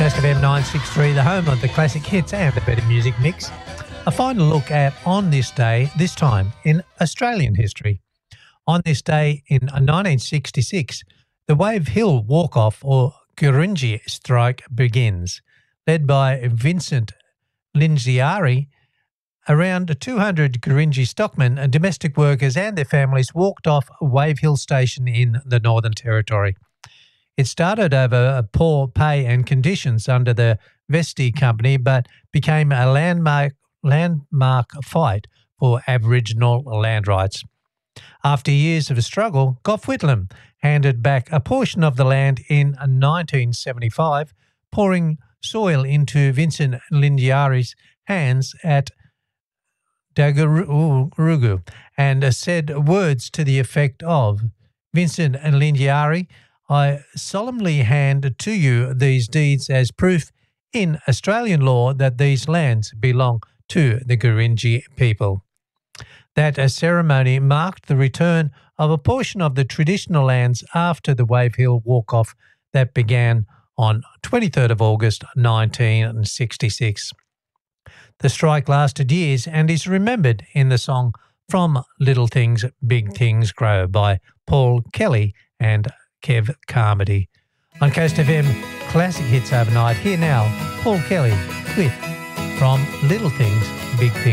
Coast FM 963, the home of the classic hits and the better music mix. A final look at On This Day, this time in Australian history. On this day in 1966, the Wave Hill Walk-Off or Gurindji strike begins. Led by Vincent Lingiari, around 200 Gurindji stockmen and domestic workers and their families walked off Wave Hill Station in the Northern Territory. It started over poor pay and conditions under the Vesti Company, but became a landmark fight for Aboriginal land rights. After years of struggle, Gough Whitlam handed back a portion of the land in 1975, pouring soil into Vincent Lingiari's hands at Dagarugu, and said words to the effect of, "Vincent and Lingiari, I solemnly hand to you these deeds as proof in Australian law that these lands belong to the Gurindji people." That ceremony marked the return of a portion of the traditional lands after the Wave Hill Walk-Off that began on 23rd of August 1966. The strike lasted years and is remembered in the song From Little Things, Big Things Grow by Paul Kelly and Kev Carmody. On Coast FM Classic Hits Overnight, here now, Paul Kelly with From Little Things, Big Things.